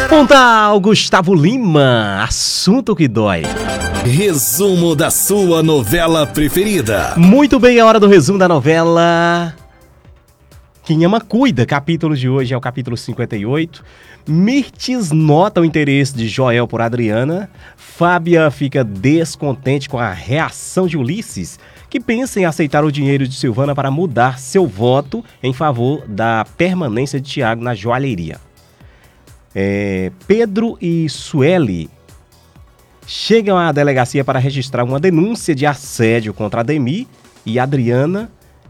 Pontal Gustavo Lima, assunto que dói. Resumo da sua novela preferida. Muito bem, a hora do resumo da novela Quem Ama Cuida. Capítulo de hoje é o capítulo 58. Mirtes nota o interesse de Joel por Adriana. Fábia fica descontente com a reação de Ulisses, que pensa em aceitar o dinheiro de Silvana para mudar seu voto em favor da permanência de Tiago na joalheria. Pedro e Sueli chegam à delegacia para registrar uma denúncia de assédio contra Ademir e Adriana.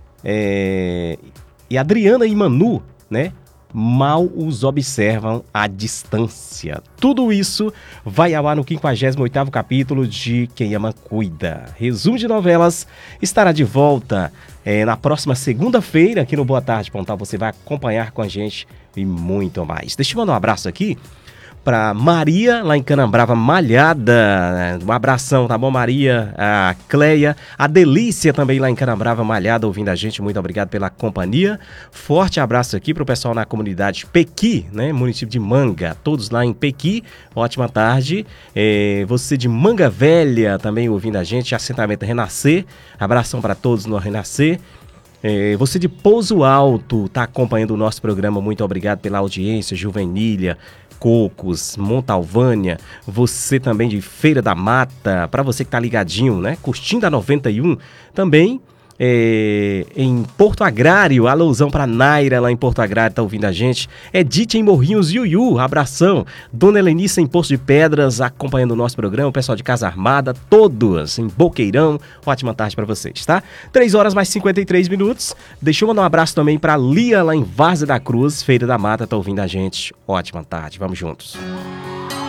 E Manu, né, mal os observam à distância. Tudo isso vai ao ar no 58º capítulo de Quem Ama Cuida. Resumo de novelas estará de volta na próxima segunda-feira aqui no Boa Tarde Pontal. Você vai acompanhar com a gente e muito mais. Deixa eu mandar um abraço aqui para Maria, lá em Canambrava, Malhada. Um abração, tá bom, Maria? A Cleia, a Delícia também lá em Canambrava, Malhada, ouvindo a gente. Muito obrigado pela companhia. Forte abraço aqui pro pessoal na comunidade Pequi, né? Município de Manga. Todos lá em Pequi, ótima tarde. Você de Manga Velha também ouvindo a gente. Assentamento Renascer. Abração para todos no Renascer. Você de Pouso Alto tá acompanhando o nosso programa. Muito obrigado pela audiência. Juvenília, Cocos, Montalvânia, você também de Feira da Mata, para você que tá ligadinho, né? Curtindo a 91, também em Porto Agrário, alusão para Naira lá em Porto Agrário, tá ouvindo a gente. Edith em Morrinhos, Yuyu, abração. Dona Helenice em Poço de Pedras, acompanhando o nosso programa, o pessoal de Casa Armada, todos em Boqueirão, ótima tarde para vocês, tá? 3 horas mais 53 minutos, deixa eu mandar um abraço também para Lia lá em Várzea da Cruz, Feira da Mata, tá ouvindo a gente, ótima tarde, vamos juntos.